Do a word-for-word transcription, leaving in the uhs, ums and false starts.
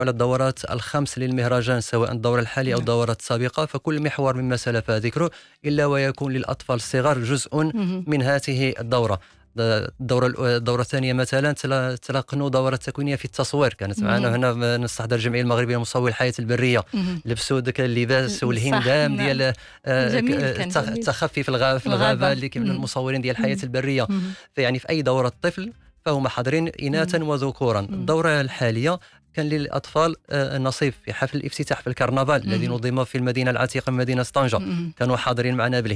على الدورات الخمس للمهرجان سواء الدورة الحالية أو نعم. الدورات السابقة، فكل محور مما سلف ذكره إلا ويكون للأطفال الصغار جزء مهم. من هذه الدورة. الدورة الدورة الثانية مثلا تلا- تلقنوا دورة تكوينية في التصوير، كانت معنا مهم. هنا نستحضر الجمعية المغربية لمصور الحياة البرية، مهم. لبسوا ذاك اللباس صح، والهندام نعم. ديال آه، ك- جميل، آه، كان التخ- جميل. التخفي في الغابة في الغابة. الغابة اللي كيف مم. المصورين ديال الحياة مم. البرية. مهم. فيعني في أي دورة طفل فهم حاضرين إناثا مم. وذكورا. مم. الدورة الحالية كان للأطفال آه، نصيب في حفل الافتتاح في الكرنفال الذي مهم. نظم في المدينة العتيقة من مدينة طنجة، مهم. كانوا حاضرين معنا